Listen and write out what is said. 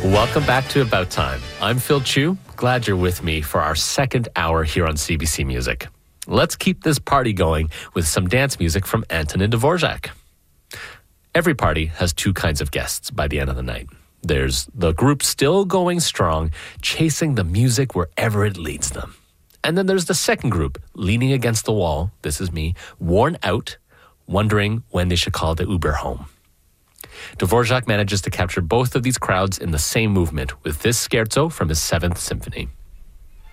Welcome back to About Time. I'm Phil Chu. Glad you're with me for our second hour here on CBC Music. Let's keep this party going with some dance music from Antonin Dvorak. Every party has two kinds of guests by the end of the night. There's the group still going strong, chasing the music wherever it leads them. And then there's the second group, leaning against the wall, this is me, worn out, wondering when they should call the Uber home. Dvorak manages to capture both of these crowds in the same movement with this scherzo from his 7th Symphony.